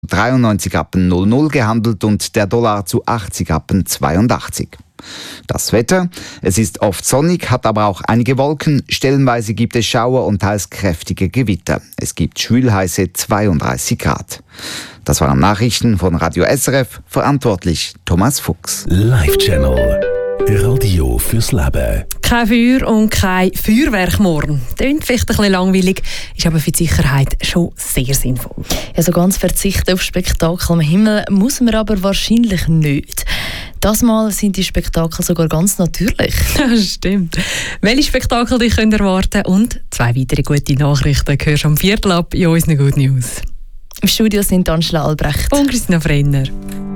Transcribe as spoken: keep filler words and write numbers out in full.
dreiundneunzig Rappen null null gehandelt und der Dollar zu achtzig Rappen zweiundachtzig. Das Wetter: Es ist oft sonnig, hat aber auch einige Wolken. Stellenweise gibt es Schauer und teils kräftige Gewitter. Es gibt schwülheiße zweiunddreißig Grad. Das waren Nachrichten von Radio S R F, verantwortlich Thomas Fuchs. Live-Channel. Radio fürs Leben. Kein Feuer und kein Feuerwerk morgen. Klingt vielleicht ein bisschen langweilig, ist aber für die Sicherheit schon sehr sinnvoll. Ja, so ganz verzichten auf Spektakel am Himmel muss man aber wahrscheinlich nicht. Das Mal sind die Spektakel sogar ganz natürlich. Ja, stimmt. Welche Spektakel dich könnt erwarten und zwei weitere gute Nachrichten hörst du am Viertel ab in unseren Good News. Im Studio sind Angela Albrecht und Christina Frenner.